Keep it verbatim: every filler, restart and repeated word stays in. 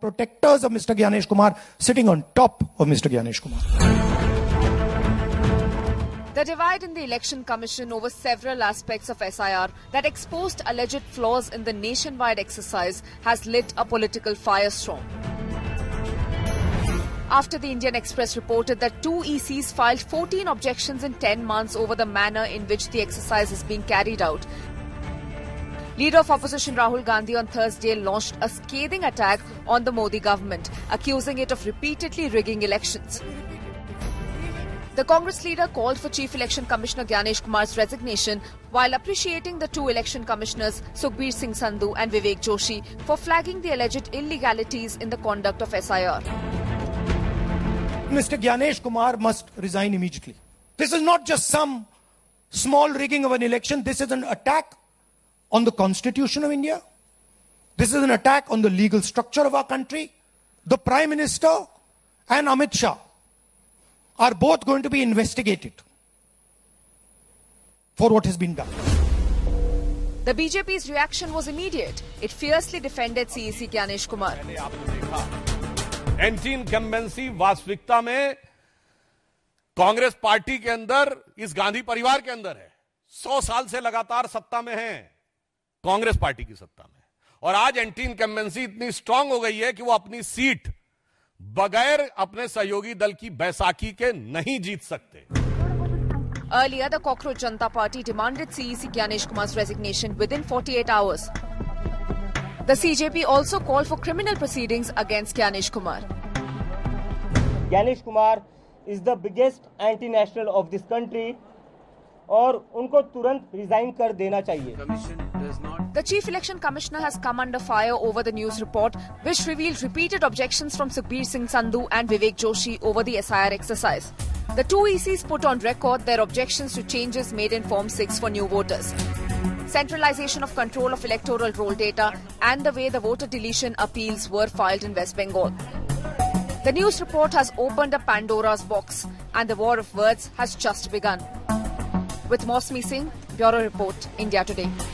protectors of Mister Gyanesh Kumar sitting on top of Mister Gyanesh Kumar. The divide in the Election Commission over several aspects of S I R that exposed alleged flaws in the nationwide exercise has lit a political firestorm. After the Indian Express reported that two E Cs filed fourteen objections in ten months over the manner in which the exercise is being carried out, Leader of Opposition Rahul Gandhi on Thursday launched a scathing attack on the Modi government, accusing it of repeatedly rigging elections. The Congress leader called for Chief Election Commissioner Gyanesh Kumar's resignation while appreciating the two election commissioners Sukhbir Singh Sandhu and Vivek Joshi for flagging the alleged illegalities in the conduct of S I R. Mister Gyanesh Kumar must resign immediately. This is not just some small rigging of an election. This is an attack on the Constitution of India. This is an attack on the legal structure of our country. The Prime Minister and Amit Shah are both going to be investigated for what has been done. The B J P's reaction was immediate. It fiercely defended C E C Gyanesh Kumar. Anti incumbency वास्तविकता में Congress party के अंदर, इस गांधी परिवार के अंदर है। सौ साल से लगातार सत्ता में है कांग्रेस पार्टी की सत्ता में, और आज एंटी इनकम्बेंसी इतनी स्ट्रांग हो गई है कि वो अपनी सीट बगैर अपने सहयोगी दल की बैसाखी के नहीं जीत सकते। Earlier, the Cockroach Janata Party demanded C E C Gyanesh Kumar's resignation within forty-eight hours. The C J P also called for criminal proceedings against Gyanesh Kumar. Gyanesh Kumar is the biggest anti-national of this country, और उनको तुरंत resign कर देना चाहिए. The Chief Election Commissioner has come under fire over the news report, which revealed repeated objections from Sukhbir Singh Sandhu and Vivek Joshi over the S I R exercise. The two E Cs put on record their objections to changes made in Form six for new voters, centralization of control of electoral roll data, and the way the voter deletion appeals were filed in West Bengal. The news report has opened a Pandora's box, and the war of words has just begun. With Mosmi Singh, Bureau Report, India Today.